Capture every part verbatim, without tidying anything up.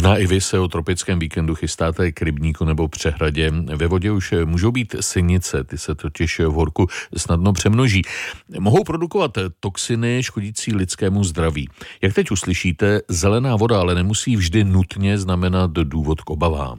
Možná i vy se o tropickém víkendu chystáte k rybníku nebo přehradě. Ve vodě už můžou být sinice, ty se totiž v horku snadno přemnoží. Mohou produkovat toxiny škodící lidskému zdraví. Jak teď uslyšíte, zelená voda ale nemusí vždy nutně znamenat důvod k obavám.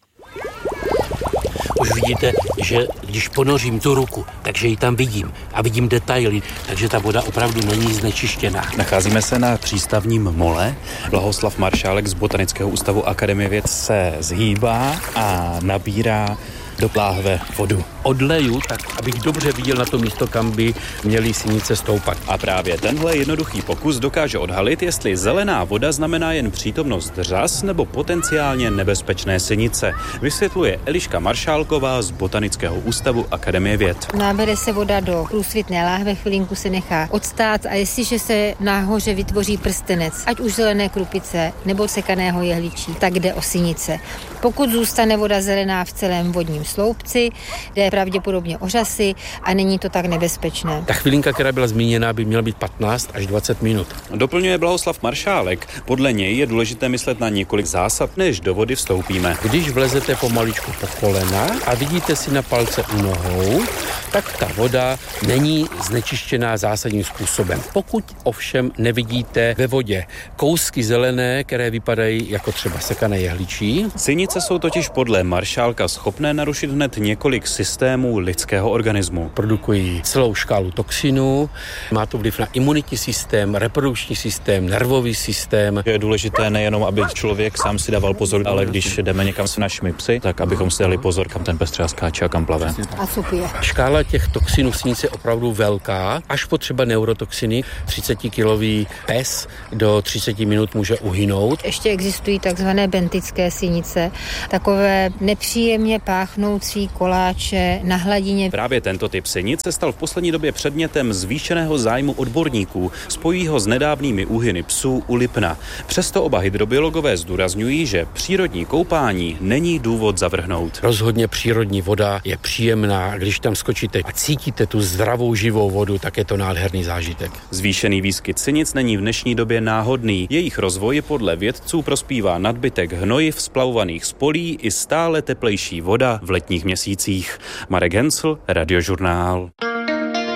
Už vidíte, že když ponořím tu ruku, takže ji tam vidím a vidím detaily, takže ta voda opravdu není znečištěná. Nacházíme se na přístavním mole. Blahoslav Maršálek z Botanického ústavu Akademie věd se zhýbá a nabírá do pláhve vodu. Odleju, tak abych dobře viděl na to místo, kam by měly sinice stoupat. A právě tenhle jednoduchý pokus dokáže odhalit, jestli zelená voda znamená jen přítomnost řas nebo potenciálně nebezpečné sinice. Vysvětluje Eliška Maršálková z Botanického ústavu Akademie věd. Nabere se voda do průsvitné láhve, chvilinku se nechá odstát a jestliže se nahoře vytvoří prstenec, ať už zelené krupice nebo sekaného jehličí, tak jde o sinice. Pokud zůstane voda zelená v celém vodním sloupci, jde pravděpodobně o řasy a není to tak nebezpečné. Ta chvilinka, která byla zmíněna, by měla být patnáct až dvacet minut. Doplňuje Blahoslav Maršálek. Podle něj je důležité myslet na několik zásad, než do vody vstoupíme. Když vlezete pomaličku po kolena a vidíte si na palce u nohou, tak ta voda není znečištěná zásadním způsobem. Pokud ovšem nevidíte ve vodě kousky zelené, které vypadají jako třeba sekané jehličí. Sinice jsou totiž podle Maršálka schopné narušit hned několik systémů lidského organismu. Produkují celou škálu toxinů, má to vliv na imunitní systém, reprodukční systém, nervový systém. Je důležité nejenom, aby člověk sám si dával pozor, ale když jdeme někam s našimi psy, tak abychom si dali pozor, kam ten pes třeba skáče a kam plave. A supuje. Škála těch toxinů v sinici je opravdu velká, až po třeba neurotoxiny. třicetikilový pes do třicet minut může uhynout. Ještě existují takzvané bentické sinice, takové nepříjemně páchnoucí koláče na hladině. Právě tento typ sinic se stal v poslední době předmětem zvýšeného zájmu odborníků. Spojí ho s nedávnými úhyny psů u Lipna. Přesto oba hydrobiologové zdůrazňují, že přírodní koupání není důvod zavrhnout. Rozhodně přírodní voda je příjemná, když tam skočíte a cítíte tu zdravou živou vodu, tak je to nádherný zážitek. Zvýšený výskyt sinic není v dnešní době náhodný. Jejich rozvoj podle vědců prospívá nadbytek hnojiv splavovaných z polí i stále teplejší voda v letních měsících. Marek Hensl, Radiožurnál.